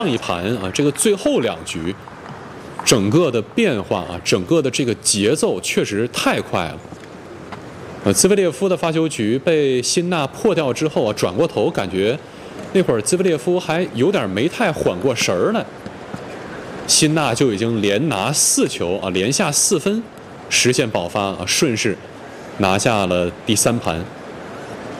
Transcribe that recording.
上一盘啊，这个最后2局，整个的变化啊，整个的这个节奏确实太快了。兹维列夫的发球局被辛纳破掉之后啊，转过头感觉那会儿兹维列夫还有点没太缓过神儿来，辛纳就已经连拿4球啊，连下4分，实现保发啊，顺势拿下了第3盘。